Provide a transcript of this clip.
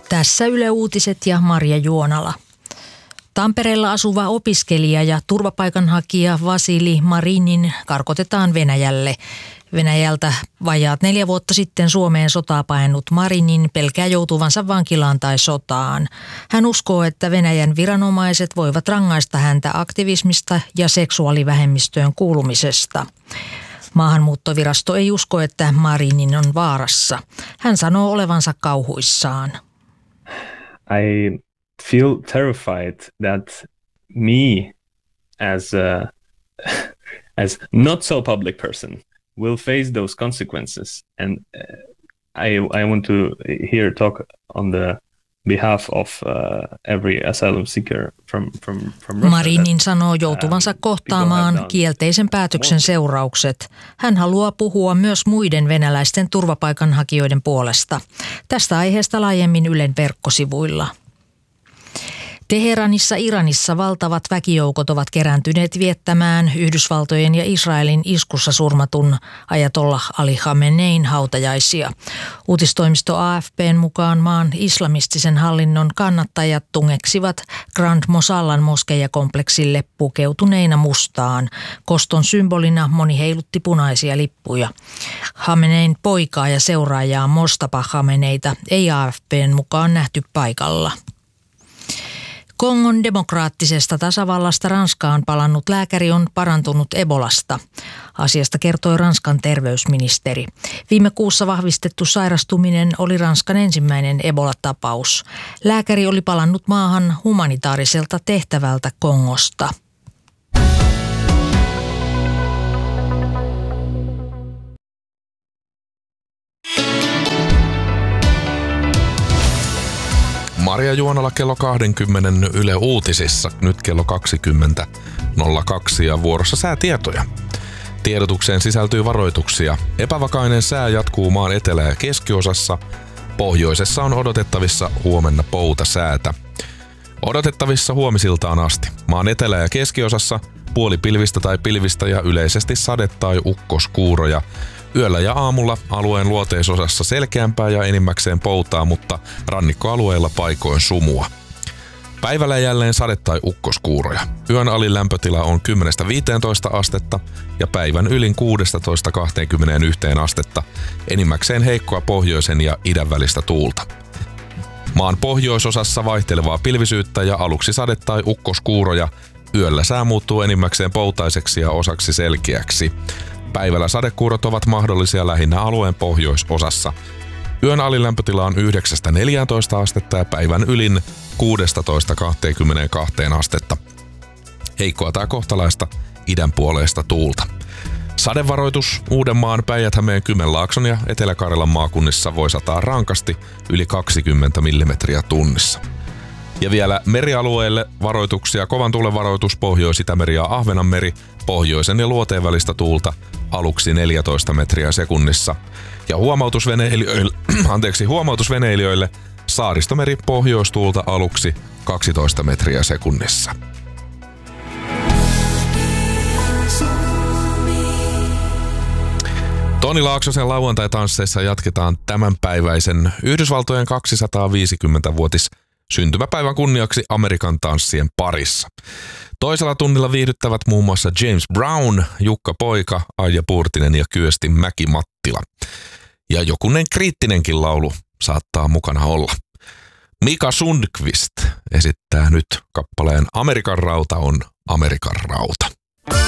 Tässä Yle Uutiset ja Marja Juonala. Tampereella asuva opiskelija ja turvapaikanhakija Vasili Marinin karkotetaan Venäjälle. Venäjältä vajaat 4 vuotta sitten Suomeen sotaa paennut Marinin pelkää joutuvansa vankilaan tai sotaan. Hän uskoo, että Venäjän viranomaiset voivat rangaista häntä aktivismista ja seksuaalivähemmistöön kuulumisesta. Maahanmuuttovirasto ei usko, että Marinin on vaarassa. Hän sanoo olevansa kauhuissaan. I feel terrified that me as not so public person will face those consequences, and I want to here talk on the behalf of every asylum seeker from Russia. Marinin sanoo joutuvansa kohtaamaan kielteisen päätöksen seuraukset. Hän haluaa puhua myös muiden venäläisten turvapaikanhakijoiden puolesta. Tästä aiheesta laajemmin Ylen verkkosivuilla. Teheranissa Iranissa valtavat väkijoukot ovat kerääntyneet viettämään Yhdysvaltojen ja Israelin iskussa surmatun ajatollah Ali Khamenein hautajaisia. Uutistoimisto AFP:n mukaan maan islamistisen hallinnon kannattajat tungeksivat Grand Mosallan moskeijakompleksille pukeutuneina mustaan. Koston symbolina moni heilutti punaisia lippuja. Khamenein poikaa ja seuraajaa Mostapa Khameneita ei AFP:n mukaan nähty paikalla. Kongon demokraattisesta tasavallasta Ranskaan palannut lääkäri on parantunut Ebolasta. Asiasta kertoi Ranskan terveysministeri. Viime kuussa vahvistettu sairastuminen oli Ranskan ensimmäinen Ebola-tapaus. Lääkäri oli palannut maahan humanitaariselta tehtävältä Kongosta. Marja Juonala kello 20 Yle Uutisissa, nyt kello 20.02 ja vuorossa säätietoja. Tiedotukseen sisältyy varoituksia. Epävakainen sää jatkuu maan etelä- ja keskiosassa. Pohjoisessa on odotettavissa huomenna poutasäätä. Odotettavissa huomisiltaan asti. Maan etelä- ja keskiosassa puolipilvistä tai pilvistä ja yleisesti sade- tai ukkoskuuroja. Yöllä ja aamulla alueen luoteisosassa selkeämpää ja enimmäkseen poutaa, mutta rannikkoalueilla paikoin sumua. Päivällä jälleen sade- tai ukkoskuuroja. Yön alin lämpötila on 10-15 astetta ja päivän ylin 16-21 astetta. Enimmäkseen heikkoa pohjoisen ja idän välistä tuulta. Maan pohjoisosassa vaihtelevaa pilvisyyttä ja aluksi sade- tai ukkoskuuroja. Yöllä sää muuttuu enimmäkseen poutaiseksi ja osaksi selkeäksi. Päivällä sadekuurot ovat mahdollisia lähinnä alueen pohjoisosassa. Yön alilämpötila on 9-14 astetta ja päivän ylin 16-22 astetta. Heikkoa tai kohtalaista idänpuoleista tuulta. Sadevaroitus Uudenmaan, Päijät-Hämeen, Kymenlaakson ja Etelä-Karjalan maakunnissa voi sataa rankasti yli 20 millimetriä tunnissa. Ja vielä merialueille varoituksia. Kovan tuulen varoitus Pohjois-Itämeri ja Ahvenanmeri, pohjoisen ja luoteen välistä tuulta aluksi 14 metriä sekunnissa. Ja huomautusveneilijöille Saaristomeri pohjoistuulta aluksi 12 metriä sekunnissa. Toni Laaksosen lauantai-tansseissa jatketaan tämänpäiväisen Yhdysvaltojen 250-vuotis syntymäpäivän kunniaksi Amerikan tanssien parissa. Toisella tunnilla viihdyttävät muun muassa James Brown, Jukka Poika, Aija Puurtinen ja Kyösti Mäki-Mattila. Ja jokunen kriittinenkin laulu saattaa mukana olla. Mika Sundqvist esittää nyt kappaleen Amerikan rauta on Amerikan rauta.